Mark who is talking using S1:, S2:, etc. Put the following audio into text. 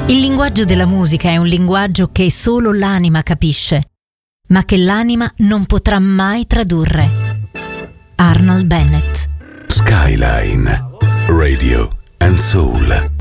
S1: Il linguaggio della musica è un linguaggio che solo l'anima capisce, ma che l'anima non potrà mai tradurre. Arnold Bennett.
S2: Skyline, Radio and Soul.